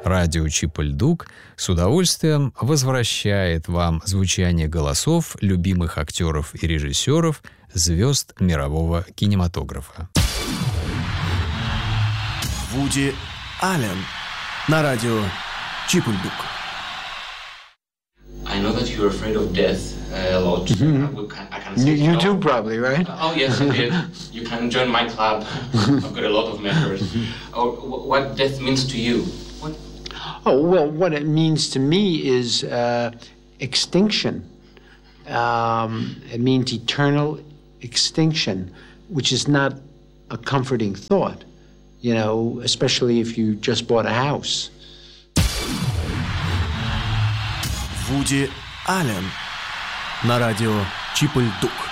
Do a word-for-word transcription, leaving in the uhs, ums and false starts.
Радио Чип-и-Ль-Дук с удовольствием возвращает вам звучание голосов любимых актеров и режиссеров, звезд мирового кинематографа. Вуди Аллен на радио Чип-и-Ль-Дук. I know that you're afraid of death uh, a lot. Mm-hmm. I, can, I can say You, you no. do probably, right? Oh yes, I did. You can join my club. I've got a lot of members. Oh, wh- what death means to you? What? Oh, well, what it means to me is uh, extinction. Um, it means eternal extinction, which is not a comforting thought, you know, especially if you just bought a house. Вуди Аллен на радио Чип-и-Ль-Дук.